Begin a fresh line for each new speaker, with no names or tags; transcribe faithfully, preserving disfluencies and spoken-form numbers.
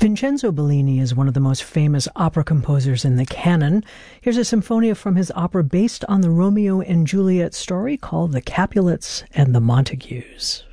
Vincenzo Bellini is one of the most famous opera composers in the canon. Here's a symphonia from his opera based on the Romeo and Juliet story called The Capulets and the Montagues.